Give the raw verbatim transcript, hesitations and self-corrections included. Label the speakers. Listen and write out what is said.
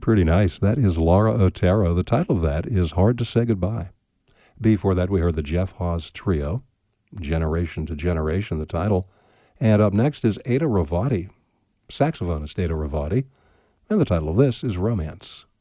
Speaker 1: Pretty nice. That is Laura Otero. The title of that is Hard to Say Goodbye. Before that, we heard the Jeff Hawes Trio, Generation to Generation, the title. And up next is Ada Ravati, saxophonist Ada Ravati, and the title of this is Romance.